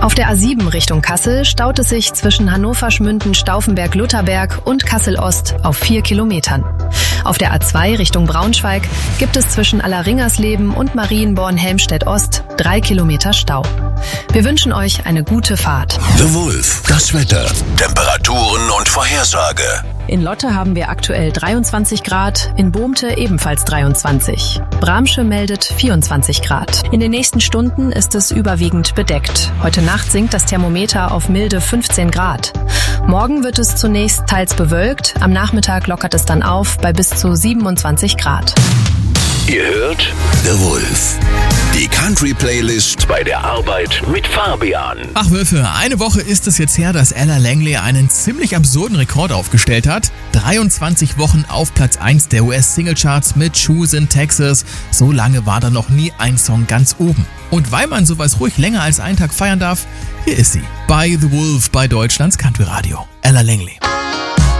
Auf der A7 Richtung Kassel staut es sich zwischen Hannover-Schmünden-Stauffenberg-Lutherberg und Kassel-Ost auf 4 Kilometern. Auf der A2 Richtung Braunschweig gibt es zwischen Allerringersleben und Marienborn-Helmstedt-Ost 3 Kilometer Stau. Wir wünschen euch eine gute Fahrt. The Wolf, das Wetter, Temperaturen und Vorhersage. In Lotte haben wir aktuell 23 Grad, in Bohmte ebenfalls 23. Bramsche meldet 24 Grad. In den nächsten Stunden ist es überwiegend bedeckt. Heute Nacht sinkt das Thermometer auf milde 15 Grad. Morgen wird es zunächst teils bewölkt, am Nachmittag lockert es dann auf bei bis zu 27 Grad. Ihr hört The Wolf, die Country-Playlist bei der Arbeit mit Fabian. Ach Wölfe, eine Woche ist es jetzt her, dass Ella Langley einen ziemlich absurden Rekord aufgestellt hat. 23 Wochen auf Platz 1 der US-Singlecharts mit Shoes in Texas. So lange war da noch nie ein Song ganz oben. Und weil man sowas ruhig länger als einen Tag feiern darf, hier ist sie. Bei The Wolf bei Deutschlands Country Radio. Ella Langley.